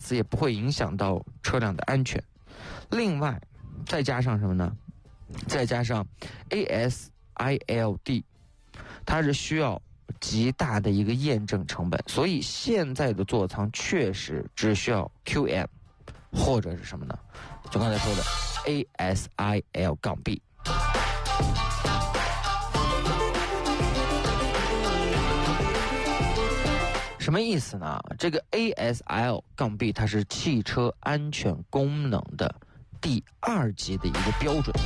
此也不会影响到车辆的安全。另外再加上什么呢？再加上 ASILD， 它是需要极大的一个验证成本，所以现在的座舱确实只需要 QM 或者是什么呢？就刚才说的 ASIL-B。什么意思呢？这个 ASIL-B 它是汽车安全功能的第2级的一个标准，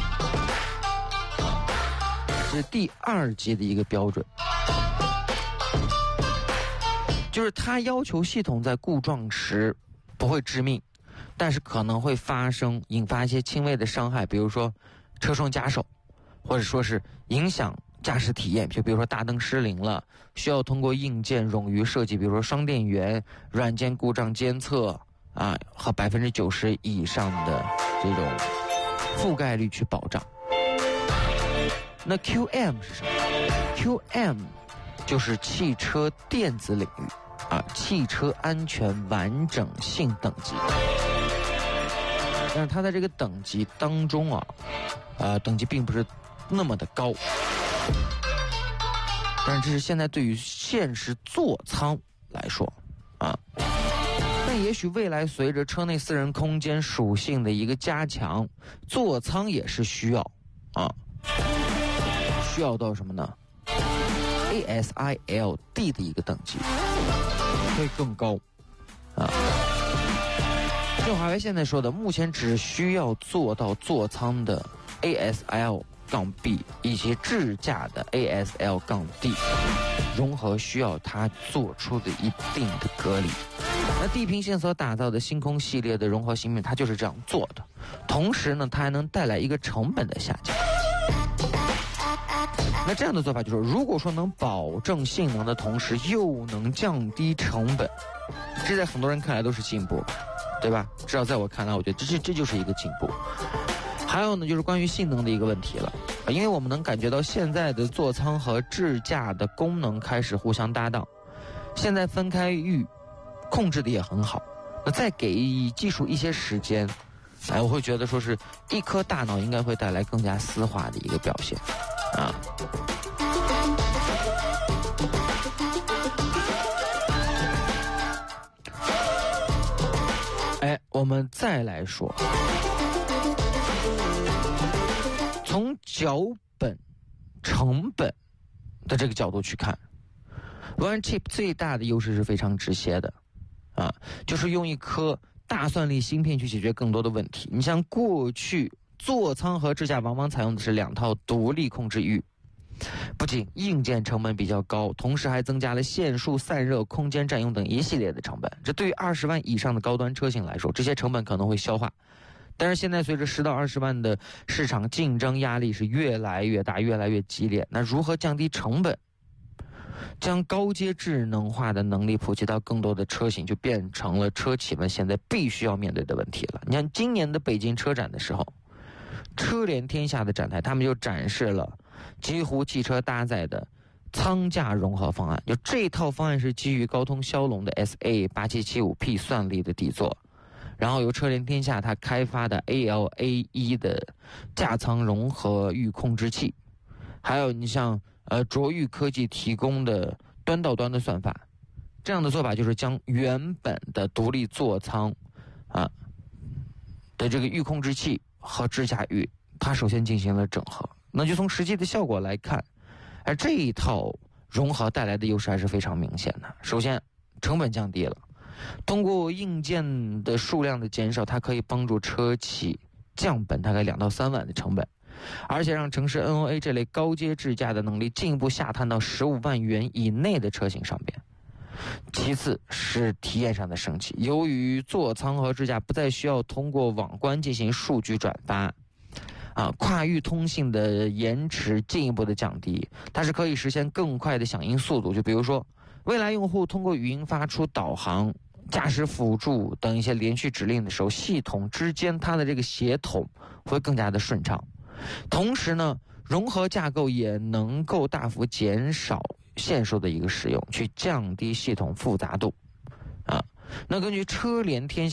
是第2级的一个标准，就是它要求系统在故障时不会致命，但是可能会引发一些轻微的伤害，比如说车窗夹手，或者说是影响驾驶体验，就比如说大灯失灵了，需要通过硬件冗余设计，比如说双电源、软件故障监测和90%以上的这种覆盖率去保障。那 QM 是什么？ QM 就是汽车电子领域汽车安全完整性等级。但是它在这个等级当中等级并不是那么的高，但是这是现在对于现实座舱来说但也许未来随着车内私人空间属性的一个加强，座舱也是需要到什么呢？ ASIL-D 的一个等级会更高就华为现在说的，目前只需要做到座舱的 ASIL-B 以及智驾的 ASIL-D 融合需要它做出的一定的隔离。那地平线所打造的星空系列的融合芯片，它就是这样做的。同时呢，它还能带来一个成本的下降。那这样的做法就是，如果说能保证性能的同时又能降低成本，这在很多人看来都是进步，对吧？至少在我看来，我觉得这就是一个进步。还有呢，就是关于性能的一个问题了，因为我们能感觉到现在的座舱和智驾的功能开始互相搭档，现在分开域控制的也很好。那再给技术一些时间，我会觉得说是一颗大脑应该会带来更加丝滑的一个表现我们再来说，从脚本成本的这个角度去看， OneChip 最大的优势是非常直接的就是用一颗大算力芯片去解决更多的问题。你像过去座舱和智驾往往采用的是2套独立控制域，不仅硬件成本比较高，同时还增加了线束、散热、空间占用等一系列的成本。这对于20万以上的高端车型来说，这些成本可能会消化。但是现在随着10到20万的市场竞争压力是越来越大、越来越激烈，那如何降低成本，将高阶智能化的能力普及到更多的车型，就变成了车企们现在必须要面对的问题了。你看今年的北京车展的时候，车联天下的展台，他们就展示了极狐汽车搭载的舱架融合方案。就这套方案是基于高通骁龙的 SA8775P 算力的底座，然后由车联天下它开发的 ALA1 的架舱融合域控制器，还有你像卓越科技提供的端到端的算法。这样的做法就是将原本的独立座舱的这个域控制器和智驾域，它首先进行了整合。那就从实际的效果来看，这一套融合带来的优势还是非常明显的。首先成本降低了，通过硬件的数量的减少，它可以帮助车企降本大概2到3万的成本，而且让城市 NOA 这类高阶智驾的能力进一步下探到15万元以内的车型上边。其次是体验上的升级，由于座舱和智驾不再需要通过网关进行数据转发跨域通信的延迟进一步的降低，它是可以实现更快的响应速度。就比如说未来用户通过语音发出导航、驾驶辅助等一些连续指令的时候，系统之间它的这个协同会更加的顺畅。同时呢，融合架构也能够大幅减少线束的一个使用，去降低系统复杂度那根据车联天下